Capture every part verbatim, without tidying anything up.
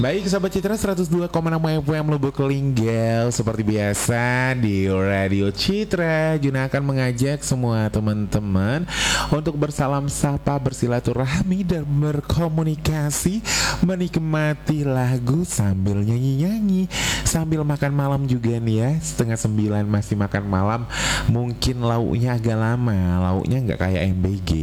Baik Sobat Citra seratus dua koma enam F M Lubuk Linggau. Seperti biasa di Radio Citra, Juna akan mengajak semua teman-teman untuk bersalam sapa, bersilaturahmi dan berkomunikasi, menikmati lagu sambil nyanyi-nyanyi, sambil makan malam juga nih ya. Setengah sembilan masih makan malam, mungkin lauknya agak lama, lauknya nggak kayak M B G.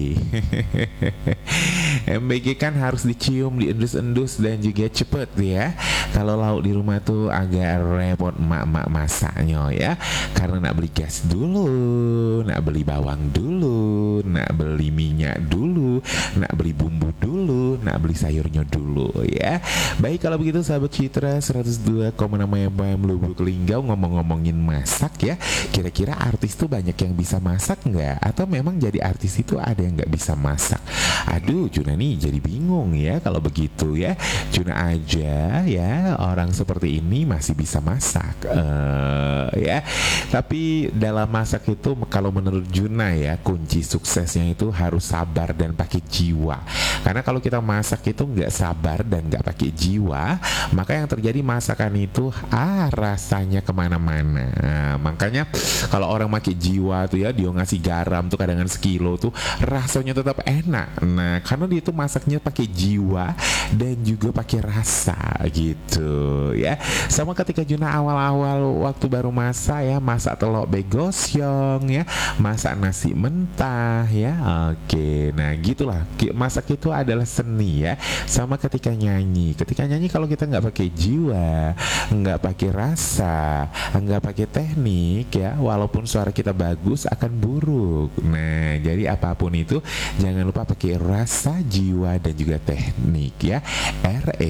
M B G kan harus dicium, diendus-endus dan juga cepet ya. Kalau lauk di rumah tuh agak repot emak-emak masaknya ya, karena nak beli gas dulu, nak beli bawang dulu, nak beli minyak dulu, nak beli bumbu dulu, nak beli sayurnya dulu ya. Baik, kalau begitu sahabat Citra seratus dua koma enam F M Lubuk Linggau, ngomong-ngomongin masak ya, kira-kira artis tuh banyak yang bisa masak nggak? Atau memang jadi artis itu ada yang nggak bisa masak? Aduh, Juna nih jadi bingung ya kalau begitu ya. Juna aja ya orang seperti ini masih bisa masak uh, ya. Tapi dalam masak itu kalau menurut Juna ya, kunci suksesnya itu harus sabar dan pakai jiwa. Karena kalau kita masak itu nggak sabar dan nggak pakai jiwa, maka yang terjadi masakan itu ah rasanya kemana-mana. Nah, makanya kalau orang pakai jiwa tuh ya, dia ngasih garam tuh kadang-kadang sekilo tuh rasanya tetap enak. Nah, karena dia tuh masaknya pakai jiwa dan juga pakai rasa gitu ya. Sama ketika Juna awal-awal waktu baru masak ya, masak telur begosyong ya, masak nasi mentah ya. Oke, nah gitulah, masak itu adalah seni ya. Sama ketika nyanyi, ketika nyanyi kalau kita nggak pakai jiwa, nggak pakai rasa, nggak pakai teknik ya, walaupun suara kita bagus akan buruk. Nah, jadi apapun itu jangan lupa pakai rasa, jiwa dan juga teknik ya. R E